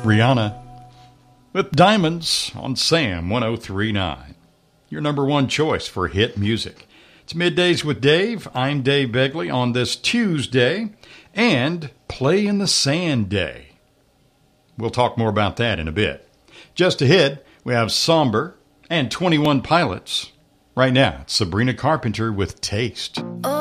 Rihanna with Diamonds on Sam 103.9. Your number one choice for hit music. It's Middays with Dave. I'm Dave Begley on this Tuesday and Play in the Sand Day. We'll talk more about that in a bit. Just ahead, we have Somber and 21 Pilots. Right now, it's Sabrina Carpenter with Taste. Oh.